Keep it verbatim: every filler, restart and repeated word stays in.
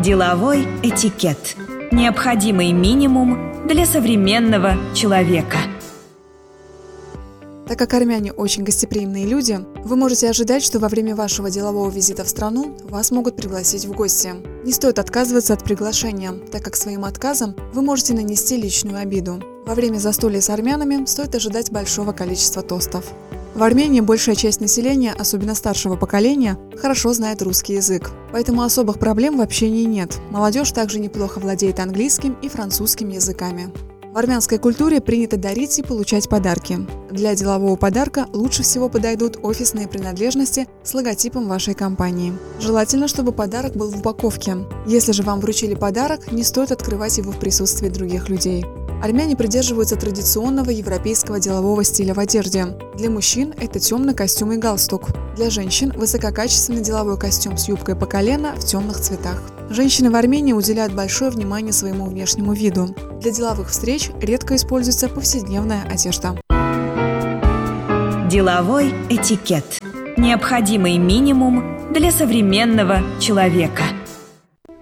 Деловой этикет. Необходимый минимум для современного человека. Так как армяне очень гостеприимные люди, вы можете ожидать, что во время вашего делового визита в страну вас могут пригласить в гости. Не стоит отказываться от приглашения, так как своим отказом вы можете нанести личную обиду. Во время застолья с армянами стоит ожидать большого количества тостов. В Армении большая часть населения, особенно старшего поколения, хорошо знает русский язык, поэтому особых проблем в общении нет. Молодежь также неплохо владеет английским и французским языками. В армянской культуре принято дарить и получать подарки. Для делового подарка лучше всего подойдут офисные принадлежности с логотипом вашей компании. Желательно, чтобы подарок был в упаковке. Если же вам вручили подарок, не стоит открывать его в присутствии других людей. Армяне придерживаются традиционного европейского делового стиля в одежде. Для мужчин это темный костюм и галстук. Для женщин – высококачественный деловой костюм с юбкой по колено в темных цветах. Женщины в Армении уделяют большое внимание своему внешнему виду. Для деловых встреч редко используется повседневная одежда. Деловой этикет. Необходимый минимум для современного человека.